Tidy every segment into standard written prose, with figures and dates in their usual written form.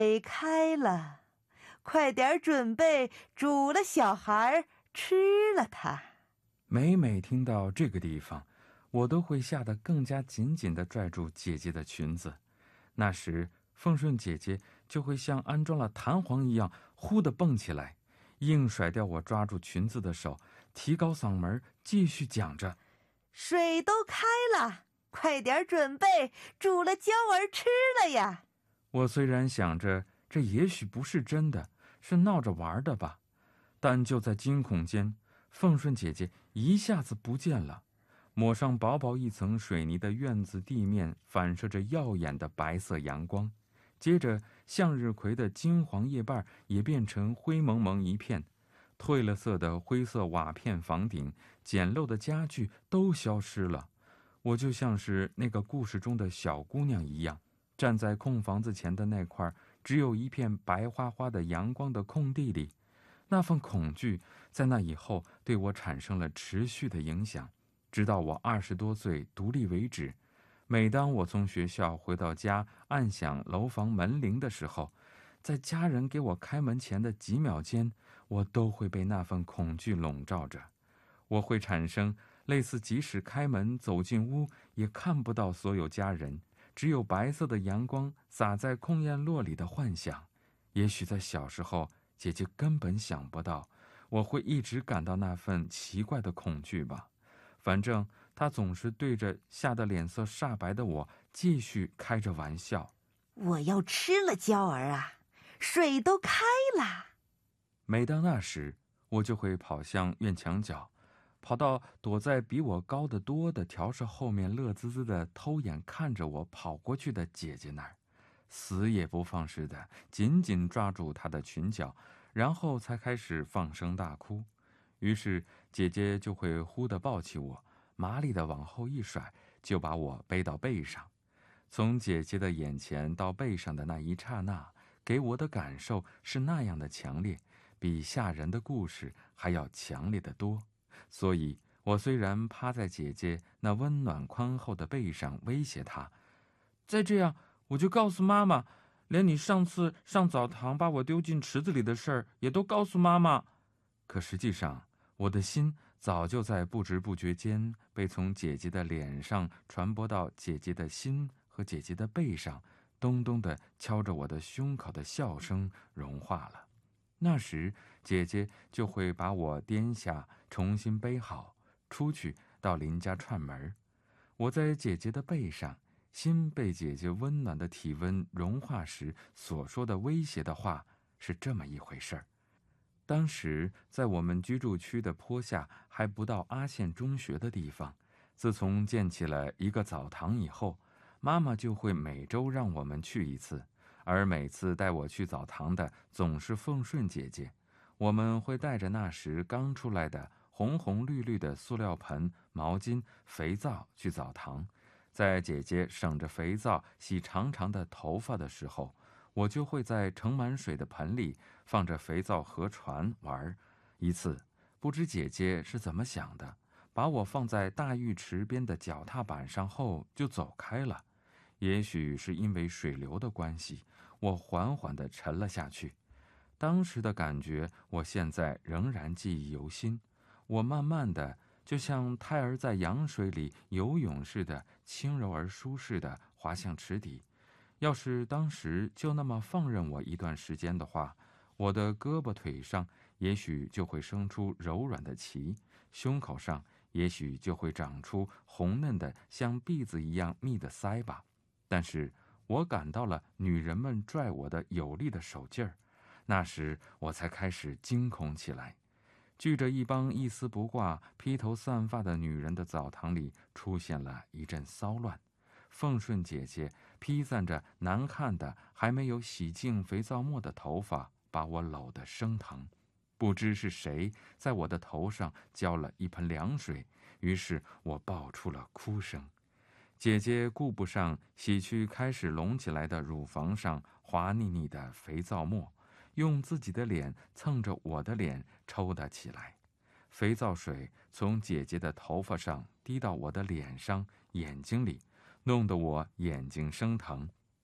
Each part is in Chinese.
水开了，快点准备煮了小孩吃了它。 每每听到这个地方，我都会吓得更加紧紧地拽住姐姐的裙子。那时凤顺姐姐就会像安装了弹簧一样忽地蹦起来，硬甩掉我抓住裙子的手，提高嗓门继续讲着： 水都开了，快点准备煮了椒儿吃了呀。 我虽然想着这也许不是真的，是闹着玩的吧，但就在惊恐间，凤顺姐姐一下子不见了。抹上薄薄一层水泥的院子地面反射着耀眼的白色阳光，接着向日葵的金黄叶瓣也变成灰蒙蒙一片，褪了色的灰色瓦片房顶，简陋的家具都消失了。我就像是那个故事中的小姑娘一样，站在空房子前的那块只有一片白花花的阳光的空地里。那份恐惧在那以后对我产生了持续的影响，直到我20多岁独立为止。每当我从学校回到家，按响楼房门铃的时候，在家人给我开门前的几秒间，我都会被那份恐惧笼罩着。我会产生类似即使开门走进屋也看不到所有家人，只有白色的阳光洒在空院落里的幻想。也许在小时候，姐姐根本想不到我会一直感到那份奇怪的恐惧吧。反正她总是对着吓得脸色煞白的我继续开着玩笑： 我要吃了椒儿啊，水都开了。 每当那时，我就会跑向院墙角，跑到躲在比我高得多的条舍后面，乐滋滋地偷眼看着我跑过去的姐姐那儿，死也不放肆的紧紧抓住她的裙角，然后才开始放声大哭。于是姐姐就会忽地抱起我，麻利地往后一甩，就把我背到背上。从姐姐的眼前到背上的那一刹那，给我的感受是那样的强烈，比吓人的故事还要强烈得多。所以我虽然趴在姐姐那温暖宽厚的背上威胁她，再这样我就告诉妈妈，连你上次上澡堂把我丢进池子里的事儿也都告诉妈妈。可实际上我的心早就在不知不觉间被从姐姐的脸上传播到姐姐的心和姐姐的背上，咚咚地敲着我的胸口的笑声融化了。那时姐姐就会把我颠下，重新背好，出去到邻家串门。我在姐姐的背上，心被姐姐温暖的体温融化时所说的威胁的话是这么一回事儿。当时在我们居住区的坡下还不到阿县中学的地方，自从建起了一个澡堂以后，妈妈就会每周让我们去一次，而每次带我去澡堂的总是凤顺姐姐。我们会带着那时刚出来的红红绿绿的塑料盆、毛巾、肥皂去澡堂。在姐姐省着肥皂洗长长的头发的时候，我就会在盛满水的盆里放着肥皂和船玩。一次不知姐姐是怎么想的，把我放在大浴池边的脚踏板上后就走开了。也许是因为水流的关系，我缓缓地沉了下去。当时的感觉我现在仍然记忆犹新。我慢慢的就像胎儿在羊水里游泳似的，轻柔而舒适地滑向池底。要是当时就那么放任我一段时间的话，我的胳膊腿上也许就会生出柔软的鳍，胸口上也许就会长出红嫩的像篦子一样密的腮吧。但是我感到了女人们拽我的有力的手劲儿，那时我才开始惊恐起来。聚着一帮一丝不挂、披头散发的女人的澡堂里出现了一阵骚乱。凤顺姐姐披散着难看的还没有洗净肥皂沫的头发，把我搂得生疼。不知是谁在我的头上浇了一盆凉水，于是我爆出了哭声。姐姐顾不上洗去开始隆起来的乳房上滑腻腻的肥皂沫，用自己的脸蹭着我的脸抽打起来。肥皂水从姐姐的头发上滴到我的脸上、眼睛里，弄得我眼睛生疼。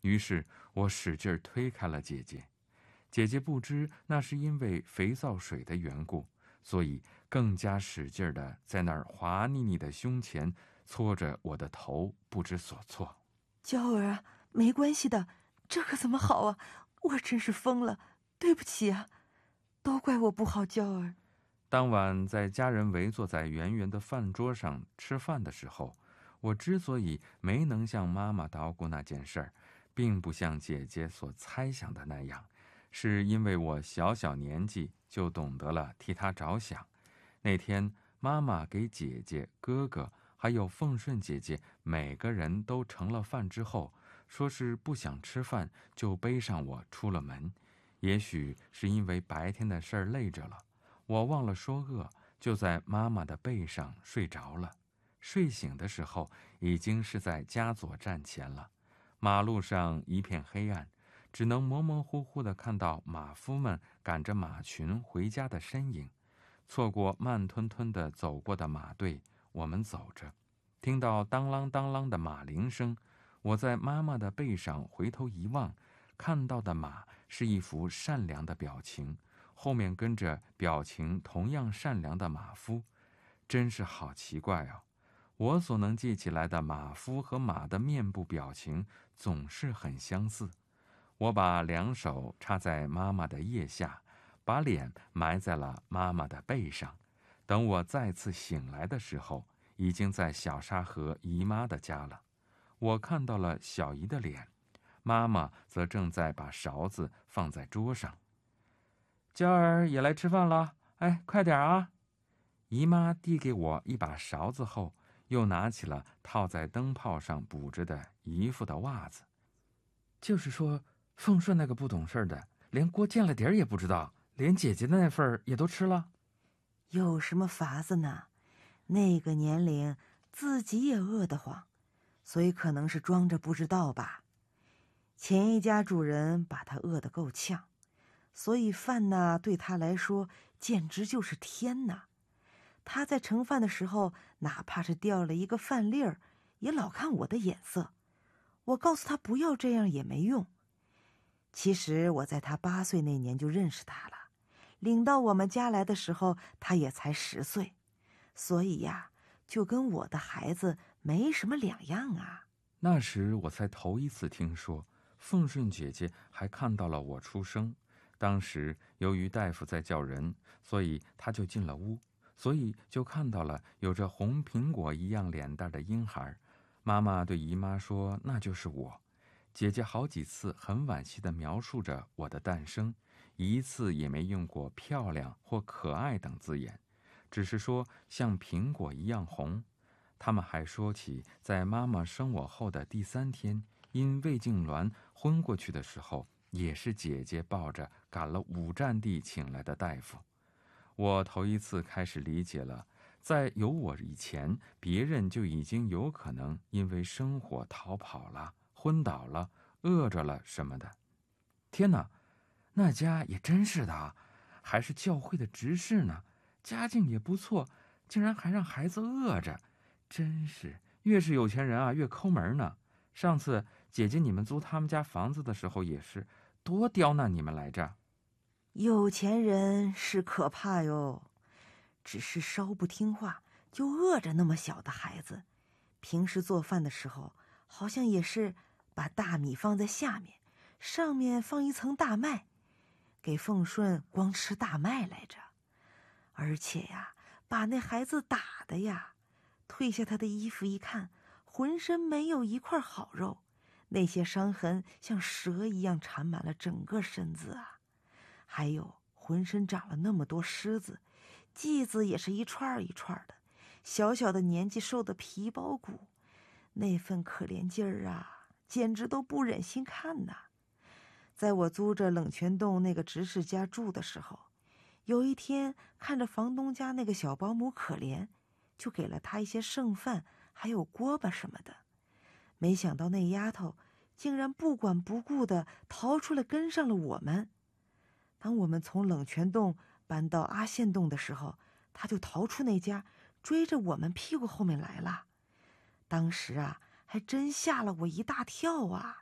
于是我使劲推开了姐姐。姐姐不知那是因为肥皂水的缘故，所以更加使劲地在那儿滑腻腻的胸前搓着我的头，不知所措。 娇儿啊，没关系的，这可怎么好啊？我真是疯了，对不起啊，都怪我不好，娇儿。 当晚在家人围坐在圆圆的饭桌上吃饭的时候，我之所以没能向妈妈捣鼓那件事儿，并不像姐姐所猜想的那样，是因为我小小年纪就懂得了替她着想。那天妈妈给姐姐、哥哥还有凤顺姐姐每个人都盛了饭之后，说是不想吃饭，就背上我出了门。也许是因为白天的事儿累着了，我忘了说饿，就在妈妈的背上睡着了。睡醒的时候，已经是在家左站前了。马路上一片黑暗，只能模模糊糊地看到马夫们赶着马群回家的身影。错过慢吞吞地走过的马队，我们走着，听到当啷当啷的马铃声。我在妈妈的背上回头一望，看到的马是一副善良的表情，后面跟着表情同样善良的马夫。真是好奇怪哦，我所能记起来的马夫和马的面部表情总是很相似。我把两手插在妈妈的腋下，把脸埋在了妈妈的背上。等我再次醒来的时候，已经在小沙河姨妈的家了。我看到了小姨的脸，妈妈则正在把勺子放在桌上。娇儿也来吃饭了，哎，快点啊！姨妈递给我一把勺子后，又拿起了套在灯泡上补着的姨父的袜子。就是说，凤顺那个不懂事的，连锅见了底儿也不知道，连姐姐的那份儿也都吃了。 有什么法子呢？那个年龄，自己也饿得慌，所以可能是装着不知道吧。前一家主人把他饿得够呛，所以饭呢对他来说简直就是天呐。他在盛饭的时候，哪怕是掉了一个饭粒儿，也老看我的眼色。我告诉他不要这样也没用。其实我在他8岁那年就认识他了，领到我们家来的时候，他也才10岁，所以呀，就跟我的孩子没什么两样啊。 那时我才头一次听说，凤顺姐姐还看到了我出生。当时由于大夫在叫人，所以她就进了屋，所以就看到了有着红苹果一样脸蛋的婴孩。妈妈对姨妈说，那就是我。姐姐好几次很惋惜地描述着我的诞生，一次也没用过漂亮或可爱等字眼，只是说像苹果一样红。他们还说起在妈妈生我后的第3天，因胃痉挛昏过去的时候，也是姐姐抱着赶了5站地请来的大夫。我头一次开始理解了，在有我以前，别人就已经有可能因为生火逃跑了、昏倒了、饿着了什么的。天哪，那家也真是的啊，还是教会的执事呢，家境也不错，竟然还让孩子饿着，真是越是有钱人啊，越抠门呢。上次姐姐你们租他们家房子的时候也是，多刁难你们来着。 有钱人是可怕哟，只是稍不听话就饿着那么小的孩子。平时做饭的时候，好像也是把大米放在下面，上面放一层大麦，给凤顺光吃大麦来着。而且呀，把那孩子打的呀，褪下他的衣服一看，浑身没有一块好肉，那些伤痕像蛇一样缠满了整个身子啊。还有浑身长了那么多虱子，剂子也是一串一串的，小小的年纪瘦得皮包骨，那份可怜劲儿啊，简直都不忍心看呐。在我租着冷泉洞那个执事家住的时候，有一天看着房东家那个小保姆可怜，就给了她一些剩饭还有锅巴什么的。没想到那丫头竟然不管不顾地逃出来跟上了我们。当我们从冷泉洞搬到阿县洞的时候，他就逃出那家，追着我们屁股后面来了。当时啊，还真吓了我一大跳啊！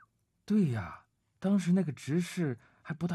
对呀，当时那个执事还不到